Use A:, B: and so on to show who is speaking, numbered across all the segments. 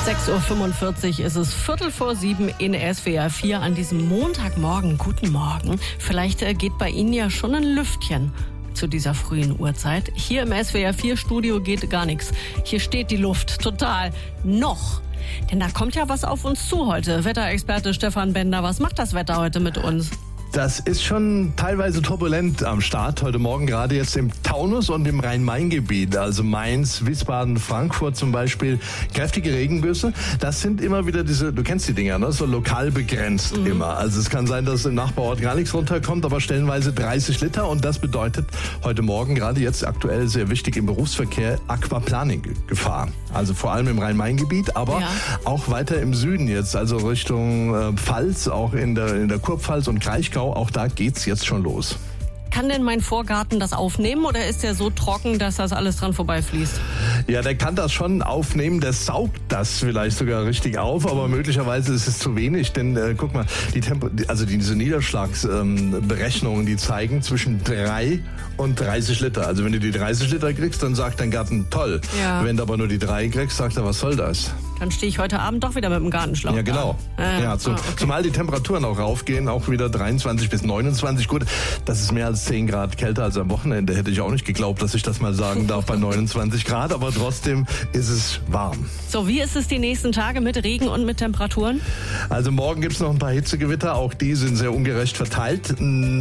A: 6.45 Uhr ist es 6:15 in SWR 4 an diesem Montagmorgen. Guten Morgen. Vielleicht geht bei Ihnen ja schon ein Lüftchen zu dieser frühen Uhrzeit. Hier im SWR 4 Studio geht gar nichts. Hier steht die Luft total. Noch. Denn da kommt ja was auf uns zu heute. Wetterexperte Stefan Bender, was macht das Wetter heute mit uns?
B: Das ist schon teilweise turbulent am Start. Heute Morgen gerade jetzt im Taunus und im Rhein-Main-Gebiet, also Mainz, Wiesbaden, Frankfurt zum Beispiel, kräftige Regengüsse. Das sind immer wieder diese, du kennst die Dinger, ne? So lokal begrenzt immer. Also es kann sein, dass im Nachbarort gar nichts runterkommt, aber stellenweise 30 Liter. Und das bedeutet heute Morgen, gerade jetzt aktuell sehr wichtig im Berufsverkehr, Aquaplaning-Gefahr. Also vor allem im Rhein-Main-Gebiet, aber auch weiter im Süden jetzt, also Richtung Pfalz, auch in der Kurpfalz und Kraichgau. Auch da geht's jetzt schon los.
A: Kann denn mein Vorgarten das aufnehmen oder ist der so trocken, dass das alles dran vorbeifließt?
B: Ja, der kann das schon aufnehmen, der saugt das vielleicht sogar richtig auf, aber möglicherweise ist es zu wenig, denn guck mal, diese Niederschlagsberechnungen, die zeigen zwischen 3 und 30 Liter. Also wenn du die 30 Liter kriegst, dann sagt dein Garten toll. Ja. Wenn du aber nur die 3 kriegst, sagt er, was soll das?
A: Dann stehe ich heute Abend doch wieder mit dem Gartenschlauch.
B: Ja, genau. Zumal die Temperaturen auch raufgehen, auch wieder 23 bis 29. Gut, das ist mehr als 10 Grad kälter als am Wochenende. Hätte ich auch nicht geglaubt, dass ich das mal sagen darf bei 29 Grad, aber trotzdem ist es warm.
A: So, wie ist es die nächsten Tage mit Regen und mit Temperaturen?
B: Also morgen gibt es noch ein paar Hitzegewitter, auch die sind sehr ungerecht verteilt.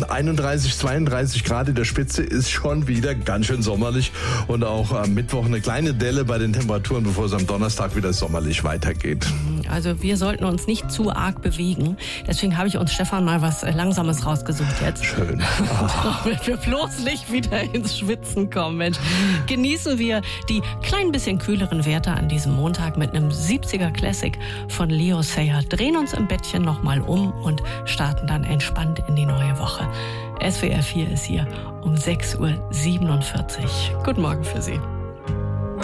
B: 31, 32 Grad in der Spitze ist schon wieder ganz schön sommerlich und auch am Mittwoch eine kleine Delle bei den Temperaturen, bevor es am Donnerstag wieder sommerlich weitergeht.
A: Also wir sollten uns nicht zu arg bewegen. Deswegen habe ich uns, Stefan, mal was Langsames rausgesucht jetzt.
B: Schön.
A: Damit wir bloß nicht wieder ins Schwitzen kommen, Mensch. Genießen wir die klein bisschen kühleren Werte an diesem Montag mit einem 70er Classic von Leo Sayer. Drehen uns im Bettchen nochmal um und starten dann entspannt in die neue Woche. SWR 4 ist hier um 6.47 Uhr. Guten Morgen für Sie.